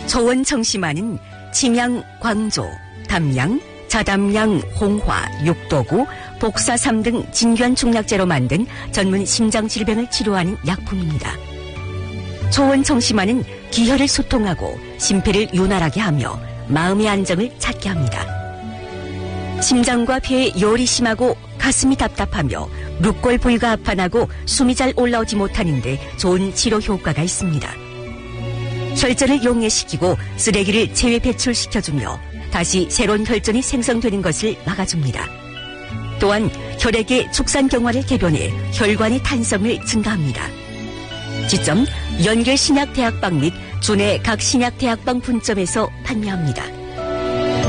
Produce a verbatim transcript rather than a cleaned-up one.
초원청심환은 침양, 광조, 담양, 자담양, 홍화, 육도구, 복사삼 등 진균 중약제로 만든 전문 심장 질병을 치료하는 약품입니다. 초원청심환은 기혈을 소통하고 심폐를 윤활하게 하며 마음의 안정을 찾게 합니다. 심장과 폐에 열이 심하고 가슴이 답답하며 룻골 부위가 아파나고 숨이 잘 올라오지 못하는 데 좋은 치료 효과가 있습니다. 혈전을 용해시키고 쓰레기를 체외 배출시켜주며 다시 새로운 혈전이 생성되는 것을 막아줍니다. 또한 혈액의 축산경화를 개변해 혈관의 탄성을 증가합니다. 지점 연결신약대학방 및 주내 각 신약대학방 분점에서 판매합니다.